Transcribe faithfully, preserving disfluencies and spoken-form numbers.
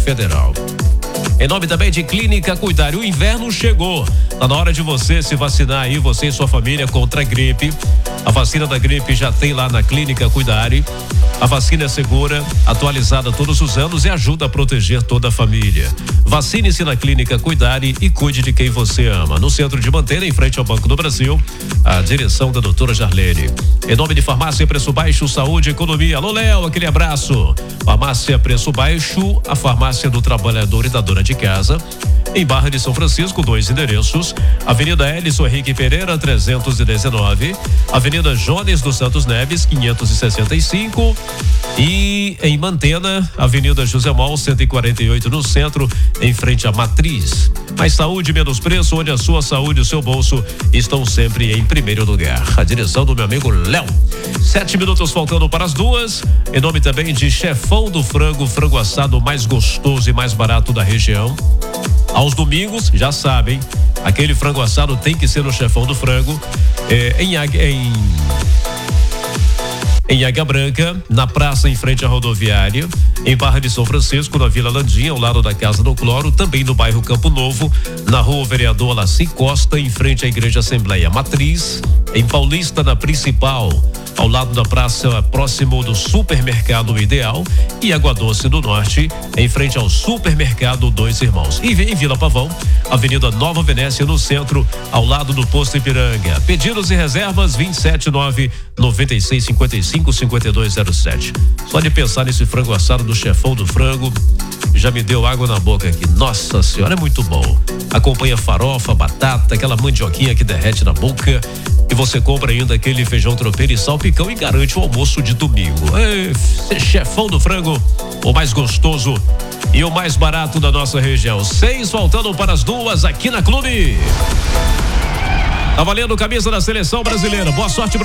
Federal. Em nome também de Clínica Cuidar, o inverno chegou. Tá na hora de você se vacinar aí, você e sua família, contra a gripe. A vacina da gripe já tem lá na Clínica Cuidar. A vacina é segura, atualizada todos os anos e ajuda a proteger toda a família. Vacine-se na Clínica Cuidar e cuide de quem você ama. No centro de Manteira, em frente ao Banco do Brasil, a direção da doutora Jarlene. Em nome de Farmácia Preço Baixo, Saúde e Economia. Alô, Léo, aquele abraço. Farmácia Preço Baixo, a farmácia do trabalhador e da dona de casa. Em Barra de São Francisco, dois endereços: Avenida Elison Henrique Pereira, trezentos e dezenove, Avenida Jones dos Santos Neves, quinhentos e sessenta e cinco, e em Mantena, Avenida José Mol, cento e quarenta e oito, no centro, em frente à Matriz. Mais saúde, menos preço, onde a sua saúde e o seu bolso estão sempre em primeiro lugar. A direção do meu amigo Léo. Sete minutos faltando para as duas. Em nome também de Chefão do Frango, frango assado mais gostoso e mais barato da região. Aos domingos, já sabem, aquele frango assado tem que ser no Chefão do Frango. É, em, em, em Águia Branca, na praça em frente à rodoviária, em Barra de São Francisco, na Vila Landinha, ao lado da Casa do Cloro, também no bairro Campo Novo, na rua Vereador Alaci Costa, em frente à Igreja Assembleia Matriz, em Paulista, na Principal, ao lado da praça, próximo do Supermercado Ideal, e Água Doce do Norte, em frente ao Supermercado Dois Irmãos. E em Vila Pavão, Avenida Nova Venécia, no centro, ao lado do Posto Ipiranga. Pedidos e reservas vinte e sete nove noventa e seis cinquenta e cinco cinquenta e dois zero sete. Só de pensar nesse frango assado do Chefão do Frango, já me deu água na boca aqui. Nossa senhora, é muito bom. Acompanha farofa, batata, aquela mandioquinha que derrete na boca. E você compra ainda aquele feijão tropeiro e salpicão e garante o almoço de domingo. É, Chefão do Frango, o mais gostoso e o mais barato da nossa região. Seis faltando para as duas aqui na Clube. Tá valendo camisa da Seleção Brasileira. Boa sorte pra